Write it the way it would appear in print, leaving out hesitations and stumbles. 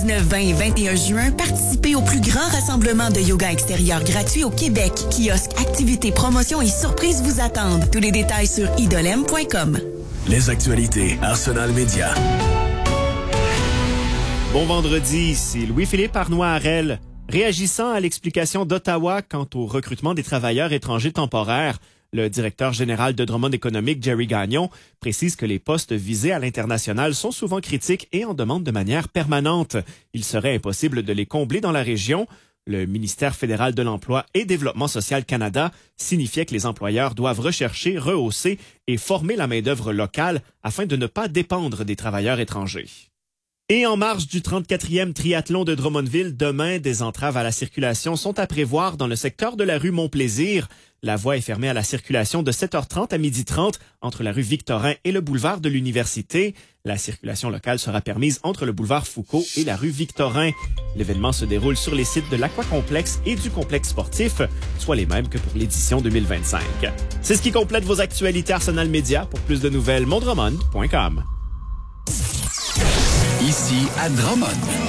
19, 20 et 21 juin, participez au plus grand rassemblement de yoga extérieur gratuit au Québec. Kiosques, activités, promotions et surprises vous attendent. Tous les détails sur idolem.com. Les actualités Arsenal Média. Bon vendredi, ici Louis-Philippe Arnois-Harel. Réagissant à l'explication d'Ottawa quant au recrutement des travailleurs étrangers temporaires, le directeur général de Drummond Économique, Jerry Gagnon, précise que les postes visés à l'international sont souvent critiques et en demandent de manière permanente. Il serait impossible de les combler dans la région. Le ministère fédéral de l'Emploi et Développement social Canada signifiait que les employeurs doivent rechercher, rehausser et former la main-d'œuvre locale afin de ne pas dépendre des travailleurs étrangers. Et en marge du 34e triathlon de Drummondville, demain, des entraves à la circulation sont à prévoir dans le secteur de la rue Mont-Plaisir. La voie est fermée à la circulation de 7h30 à 12h30 entre la rue Victorin et le boulevard de l'Université. La circulation locale sera permise entre le boulevard Foucault et la rue Victorin. L'événement se déroule sur les sites de l'Aquacomplexe et du complexe sportif, soit les mêmes que pour l'édition 2025. C'est ce qui complète vos actualités Arsenal Média. Pour plus de nouvelles, mondromon.com. Ici à Drummond.